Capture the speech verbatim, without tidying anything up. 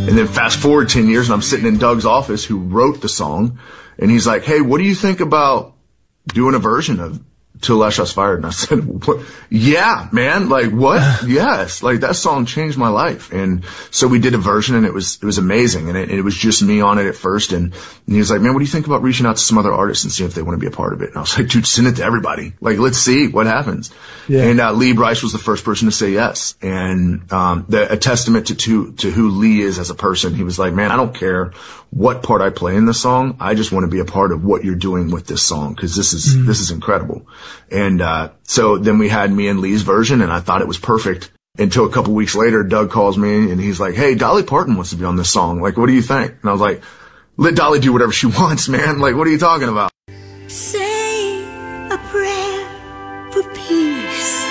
And then fast forward ten years and I'm sitting in Doug's office, who wrote the song, and he's like, hey, what do you think about doing a version of Till Last Shots Fired? And I said, what? Yeah, man, like what? Yes, like that song changed my life. And so we did a version, and it was, it was amazing. And it, it was just me on it at first. And, and he was like, man, what do you think about reaching out to some other artists and seeing if they want to be a part of it? And I was like, dude, send it to everybody. Like, let's see what happens. Yeah. And, uh, Lee Brice was the first person to say yes. And, um, the, a testament to, to, to who Lee is as a person. He was like, man, I don't care what part I play in the song. I just want to be a part of what you're doing with this song, because this is, mm. this is incredible. And, uh, so then we had me and Lee's version, and I thought it was perfect until a couple weeks later, Doug calls me and he's like, hey, Dolly Parton wants to be on this song. Like, what do you think? And I was like, let Dolly do whatever she wants, man. Like, what are you talking about? Say